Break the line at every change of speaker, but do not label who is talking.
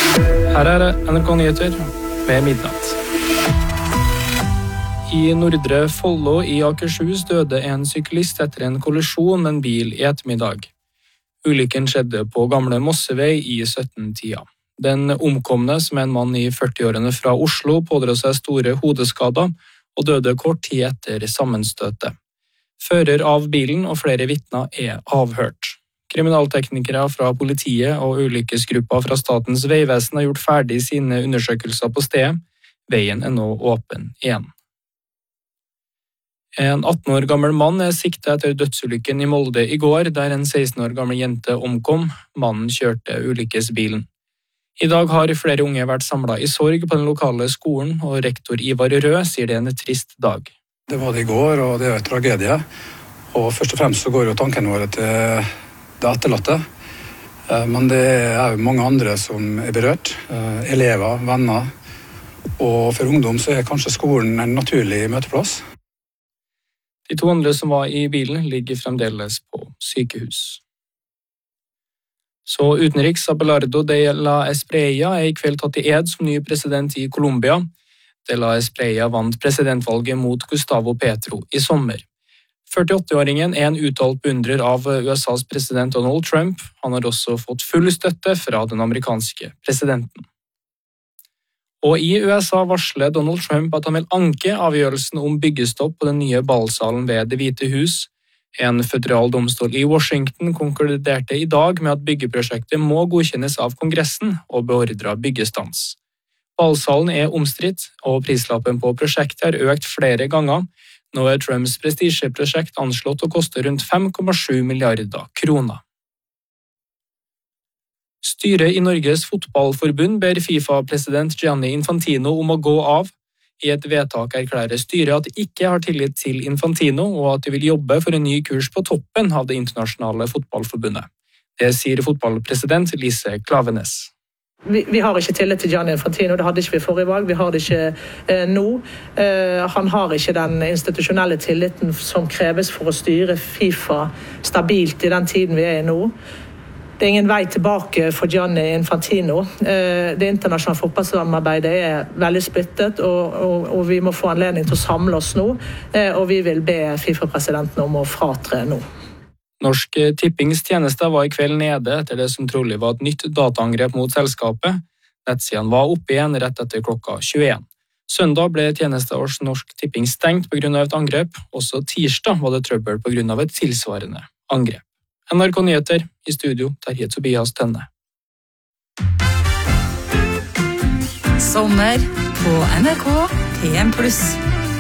Her er NRK Nyheter ved midnatt. I Nordre Follo i Akershus døde en syklist etter en kollisjon med en bil i ettermiddag. Ulykken skjedde på Gamle Mossevei i 17-tida. Den omkomne, som er en mann i 40-årene fra Oslo, pådro seg store hodeskader og døde kort tid etter sammenstøtet. Fører av bilen og flere vitner er avhørt. Kriminalteknikere fra politiet og ulykkesgrupper fra Statens vegvesen har gjort ferdig sine undersøkelser på stedet. Veien er nå åpen igjen. En 18 år gammel mann er siktet etter dødsulykken i Molde i går, der en 16 år gammel jente omkom. Mannen kjørte ulykkesbilen. I dag har flere unge vært samlet i sorg på den lokale skolen, og rektor Ivar Rød sier det er en trist dag.
Det var det i går, og det er en tragedie. Og først og fremst så går jo tanken vår til det etterlatte. Men det er jo mange andre som er berørt. Elever, venner. Og for ungdom så er kanskje skolen en naturlig møteplass.
De 2 andre som var i bilen ligger fremdeles på sykehus. Så utenriks Abelardo de la Espriella er i kveld tatt i ed som ny president i Colombia. De la Espriella vant presidentvalget mot Gustavo Petro i sommer. 48-åringen er en uttalt beundrer av USAs president Donald Trump. Han har også fått full støtte fra den amerikanske presidenten. Og i USA varsler Donald Trump at han vil anke avgjørelsen om byggestopp på den nye ballsalen ved Det hvite hus. En føderal domstol i Washington konkluderte i dag med at byggeprosjektet må godkjennes av Kongressen og beordret byggestans. Ballsalen er omstridt, og prislappen på prosjektet har økt flere ganger. Nå er Trumps prestisjeprosjekt anslått å koste rundt 5,7 milliarder kroner. Styret i Norges fotballforbund ber FIFA-president Gianni Infantino om å gå av. I et vedtak erklærer styret at de ikke har tillit til Infantino, og at de vil jobbe for en ny kurs på toppen av det internasjonale fotballforbundet. Det sier fotballpresident Lise Klavenes.
Vi har ikke tillit til Gianni Infantino, det hadde ikke vi forrige valg, vi har det ikke nå. Han har ikke den institusjonelle tilliten som kreves for å styre FIFA stabilt i den tiden vi er i nå. Det er ingen vei tilbake for Gianni Infantino. Det internasjonale fotballsamarbeidet er veldig splittet, og vi må få anledning til å samle oss nå, og vi vil be FIFA-presidenten om å fratre nå.
Norsk Tippings tjenester var i kveld nede etter det som trolig var et nytt dataangrep mot selskapet. Nettsiden var oppe igjen rett etter klokka 21. Søndag ble tjenester hos Norsk Tipping stengt på grunn av et angrep. Også tirsdag var det trøbbel på grunn av et tilsvarende angrep. NRK Nyheter, i studio Terje Tobias Tønne.
Sommer på NRK PM+.